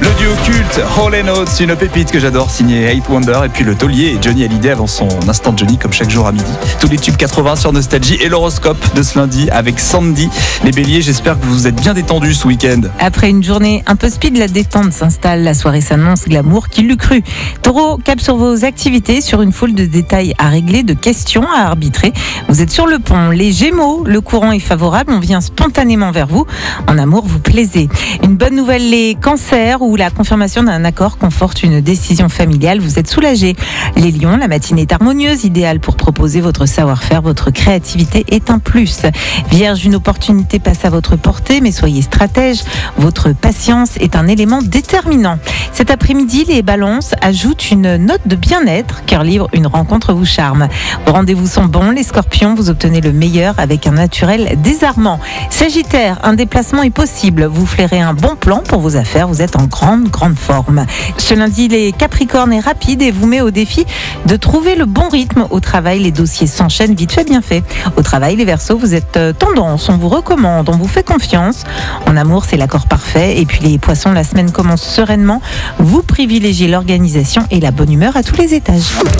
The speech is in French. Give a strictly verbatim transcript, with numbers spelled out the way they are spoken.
Le duo culte Hall and Oates, une pépite que j'adore, signée Eight Wonder, et puis le taulier et Johnny Hallyday avant son instant Johnny, comme chaque jour à midi. Tous les tubes quatre-vingts sur Nostalgie et l'horoscope de ce lundi avec Sandy. Les béliers, j'espère que vous vous êtes bien détendus ce week-end. Après une journée un peu speed, la détente s'installe, la soirée s'annonce glamour, qui l'eût cru. Taureau, cap sur vos activités, sur une foule de détails à régler, de questions à arbitrer. Vous êtes sur le pont. Les gémeaux, le courant est favorable, on vient spontanément vers vous. En amour, vous plaisez. Une bonne nouvelle, les cancers, où la confirmation d'un accord conforte une décision familiale, vous êtes soulagés. Les lions, la matinée est harmonieuse, idéale pour proposer votre savoir-faire, votre créativité est un plus. Vierge, une opportunité passe à votre portée, mais soyez stratège, votre patience est un élément déterminant. Cet après-midi, les balances ajoutent une note de bien-être, cœur libre, une rencontre vous charme. Vos rendez-vous sont bons, les scorpions, vous obtenez le meilleur avec un naturel désarmant. Sagittaire, un déplacement est possible, vous flairez un bon plan pour vos affaires, vous êtes en grande, grande forme. Ce lundi, les capricornes est rapide et vous met au défi de trouver le bon rythme. Au travail, les dossiers s'enchaînent vite fait, bien fait. Au travail, les verseaux, vous êtes tendance, on vous recommande, on vous fait confiance. En amour, c'est l'accord parfait. Et puis les poissons, la semaine commence sereinement. Vous privilégiez l'organisation et la bonne humeur à tous les étages.